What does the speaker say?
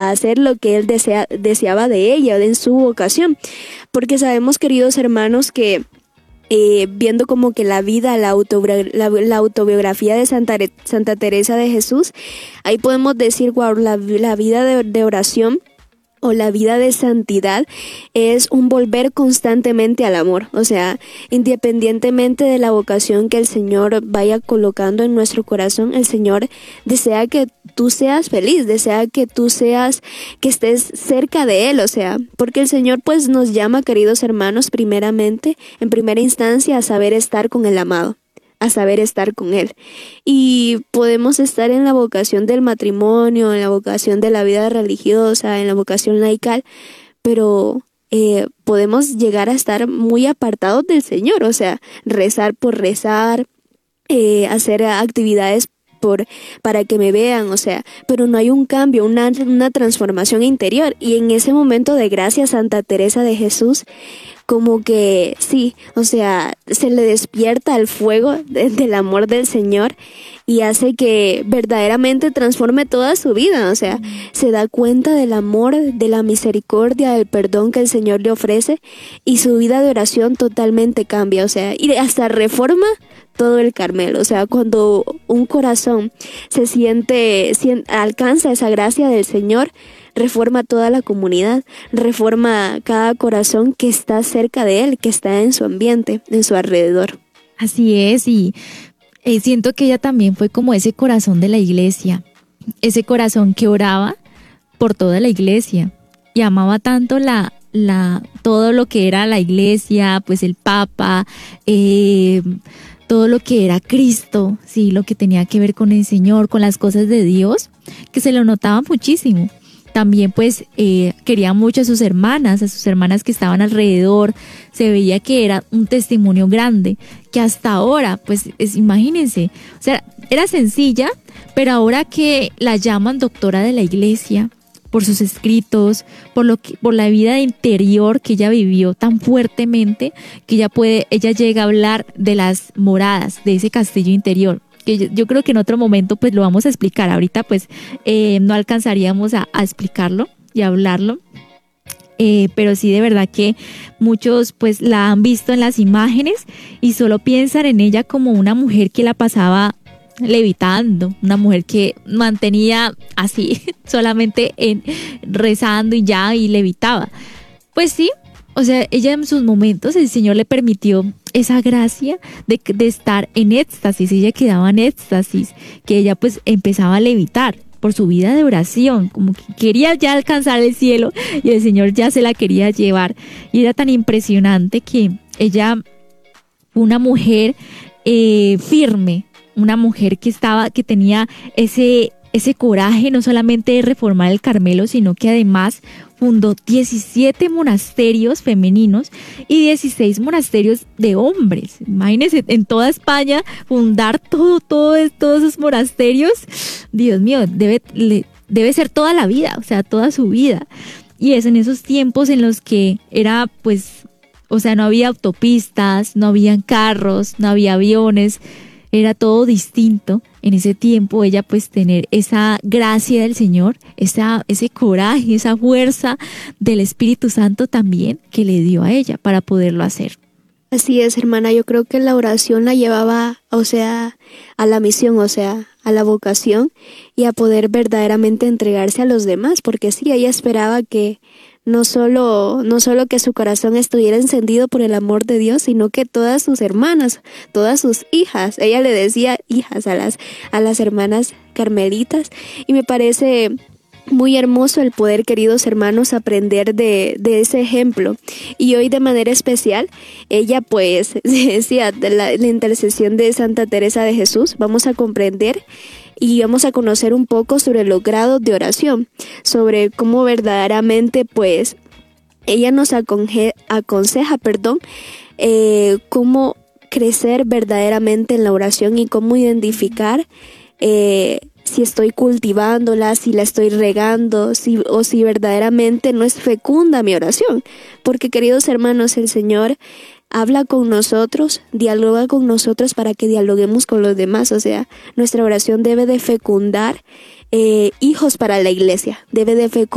a hacer lo que él deseaba de ella en su vocación. Porque sabemos, queridos hermanos, que viendo como que la vida, la autobiografía de Santa Teresa de Jesús, ahí podemos decir, wow, la vida de oración o la vida de santidad es un volver constantemente al amor. O sea, independientemente de la vocación que el Señor vaya colocando en nuestro corazón, el Señor desea que tú seas feliz, desea que tú seas, que estés cerca de Él. O sea, porque el Señor pues nos llama, queridos hermanos, primeramente, en primera instancia, a saber estar con el amado, a saber estar con Él. Y podemos estar en la vocación del matrimonio, en la vocación de la vida religiosa, en la vocación laical, pero podemos llegar a estar muy apartados del Señor. O sea, rezar por rezar, hacer actividades para que me vean, o sea, pero no hay un cambio, una transformación interior. Y en ese momento de gracia, Santa Teresa de Jesús, como que sí, o sea, se le despierta el fuego del amor del Señor y hace que verdaderamente transforme toda su vida. O sea, se da cuenta del amor, de la misericordia, del perdón que el Señor le ofrece, y su vida de oración totalmente cambia. O sea, y hasta reforma todo el Carmelo. O sea, cuando un corazón alcanza esa gracia del Señor, reforma toda la comunidad, reforma cada corazón que está cerca de Él, que está en su ambiente, en su alrededor. Así es, y siento que ella también fue como ese corazón de la iglesia, ese corazón que oraba por toda la iglesia y amaba tanto todo lo que era la iglesia, pues el Papa, todo lo que era Cristo, sí, lo que tenía que ver con el Señor, con las cosas de Dios, que se lo notaba muchísimo. También pues quería mucho a sus hermanas que estaban alrededor. Se veía que era un testimonio grande, que hasta ahora, pues imagínense, o sea, era sencilla, pero ahora que la llaman doctora de la iglesia, por sus escritos, por la vida interior que ella vivió tan fuertemente, que ella llega a hablar de las moradas, de ese castillo interior, que yo creo que en otro momento pues lo vamos a explicar. Ahorita pues no alcanzaríamos a explicarlo y a hablarlo, pero sí, de verdad que muchos pues la han visto en las imágenes y solo piensan en ella como una mujer que la pasaba levitando, una mujer que mantenía así solamente rezando y levitaba. Pues sí, o sea, ella en sus momentos el Señor le permitió esa gracia de estar en éxtasis. Ella quedaba en éxtasis, que ella pues empezaba a levitar por su vida de oración, como que quería ya alcanzar el cielo y el Señor ya se la quería llevar. Y era tan impresionante que ella fue una mujer firme, una mujer que tenía ese coraje no solamente de reformar el Carmelo, sino que además fundó 17 monasterios femeninos y 16 monasterios de hombres. Imagínense, en toda España fundar todos esos monasterios. Dios mío, debe ser toda la vida, o sea, toda su vida. Y es en esos tiempos en los que era pues, o sea, no había autopistas, no habían carros, no había aviones, era todo distinto. En ese tiempo ella pues tener esa gracia del Señor, ese coraje, esa fuerza del Espíritu Santo también que le dio a ella para poderlo hacer. Así es, hermana, yo creo que la oración la llevaba, o sea, a la misión, o sea, a la vocación y a poder verdaderamente entregarse a los demás, porque sí, ella esperaba que no solo que su corazón estuviera encendido por el amor de Dios, sino que todas sus hermanas, todas sus hijas, ella le decía hijas a las hermanas carmelitas, y me parece muy hermoso el poder, queridos hermanos, aprender de ese ejemplo. Y hoy de manera especial, ella pues decía de la intercesión de Santa Teresa de Jesús, vamos a comprender y vamos a conocer un poco sobre los grados de oración, sobre cómo verdaderamente pues ella nos aconseja, cómo crecer verdaderamente en la oración y cómo identificar si estoy cultivándola, si la estoy regando, o si verdaderamente no es fecunda mi oración. Porque, queridos hermanos, el Señor habla con nosotros, dialoga con nosotros para que dialoguemos con los demás. O sea, nuestra oración debe de fecundar hijos para la iglesia, debe de fecundar